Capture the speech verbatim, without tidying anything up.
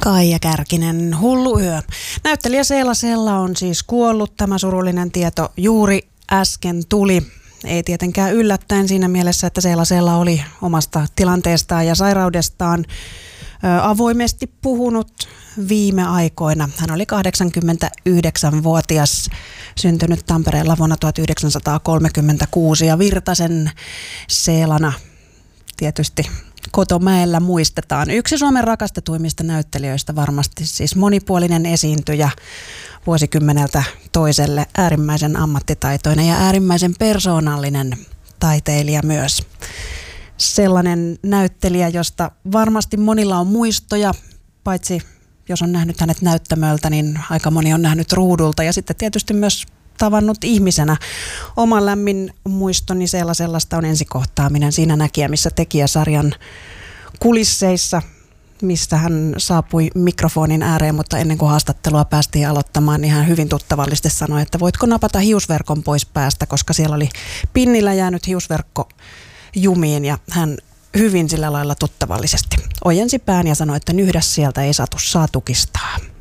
Kaija Kärkinen, Hullu yö. Näyttelijä Seela Sella on siis kuollut. Tämä surullinen tieto juuri äsken tuli. Ei tietenkään yllättäen siinä mielessä, että Seela Sella oli omasta tilanteestaan ja sairaudestaan ö, avoimesti puhunut viime aikoina. Hän oli kahdeksankymmentäyhdeksänvuotias, syntynyt Tampereella vuonna tuhatyhdeksänsataakolmekymmentäkuusi ja Virtasen Seelana tietysti Kotomäellä muistetaan. Yksi Suomen rakastetuimmista näyttelijöistä varmasti, siis monipuolinen esiintyjä vuosikymmeneltä toiselle, äärimmäisen ammattitaitoinen ja äärimmäisen persoonallinen taiteilija myös. Sellainen näyttelijä, josta varmasti monilla on muistoja, paitsi jos on nähnyt hänet näyttämöltä, niin aika moni on nähnyt ruudulta ja sitten tietysti myös tavannut ihmisenä. Oma lämmin muistoni Seela Sellasta on ensikohtaaminen Siinä näkijä, missä tekijäsarjan kulisseissa, mistä hän saapui mikrofonin ääreen, mutta ennen kuin haastattelua päästiin aloittamaan, niin hän hyvin tuttavallisesti sanoi, että voitko napata hiusverkon pois päästä, koska siellä oli pinnillä jäänyt hiusverkko jumiin ja hän hyvin sillä lailla tuttavallisesti ojensi pään ja sanoi, että nyhdä sieltä ei satu, saa tukistaa.